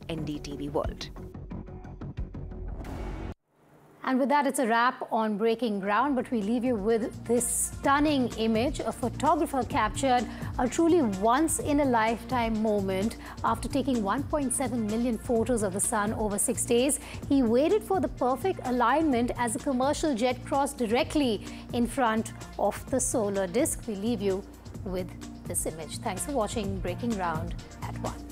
NDTV World. And with that, it's a wrap on Breaking Ground, but we leave you with this stunning image. A photographer captured a truly once-in-a-lifetime moment after taking 1.7 million photos of the sun over 6 days. He waited for the perfect alignment as a commercial jet crossed directly in front of the solar disk. We leave you with this image. Thanks for watching Breaking Ground at 1.